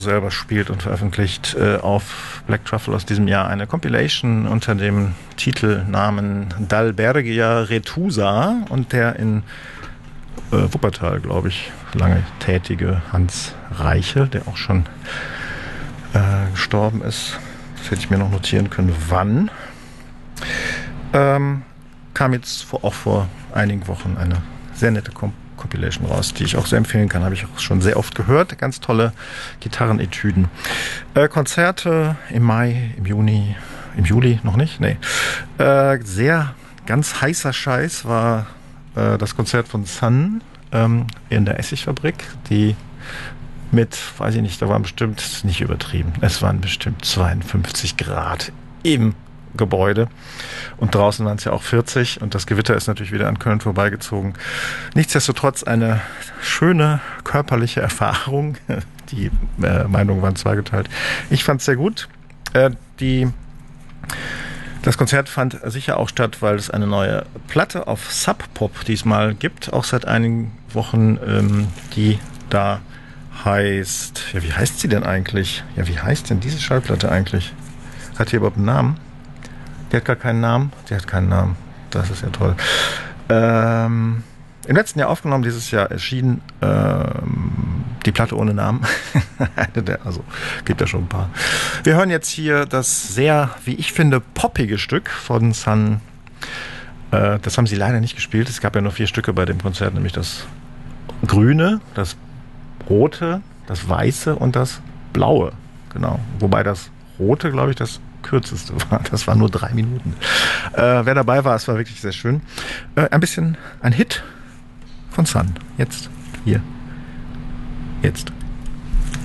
selber spielt und veröffentlicht auf Black Truffle aus diesem Jahr eine Compilation unter dem Titelnamen Dalbergia Retusa, und der in Wuppertal, glaube ich, lange tätige Hans Reiche, der auch schon gestorben ist. Das hätte ich mir noch notieren können, wann. Kam jetzt auch vor einigen Wochen eine sehr nette Compilation raus, die ich auch sehr empfehlen kann. Habe ich auch schon sehr oft gehört. Ganz tolle Gitarrenetüden. Konzerte im Mai, im Juni, im Juli noch nicht? Nee. Sehr ganz heißer Scheiß war das Konzert von Sun in der Essigfabrik, die mit, weiß ich nicht, da waren bestimmt, nicht übertrieben, es waren bestimmt 52 Grad im Gebäude. Und draußen waren es ja auch 40 und das Gewitter ist natürlich wieder an Köln vorbeigezogen. Nichtsdestotrotz eine schöne körperliche Erfahrung. Die Meinungen waren zweigeteilt. Ich fand es sehr gut. Das Konzert fand sicher auch statt, weil es eine neue Platte auf Sub Pop diesmal gibt, auch seit einigen Wochen, die da heißt, ja, wie heißt sie denn eigentlich? Ja, wie heißt denn diese Schallplatte eigentlich? Hat die überhaupt einen Namen? Die hat gar keinen Namen. Die hat keinen Namen. Das ist ja toll. Im letzten Jahr aufgenommen, dieses Jahr erschien die Platte ohne Namen. Also gibt ja schon ein paar. Wir hören jetzt hier das sehr, wie ich finde, poppige Stück von Sun. Das haben sie leider nicht gespielt. Es gab ja nur 4 Stücke bei dem Konzert, nämlich das Grüne, das Rote, das Weiße und das Blaue. Genau. Wobei das Rote, glaube ich, das kürzeste war. Das war nur 3 Minuten. Wer dabei war, es war wirklich sehr schön. Ein Hit von Sun. Jetzt. Hier. Jetzt.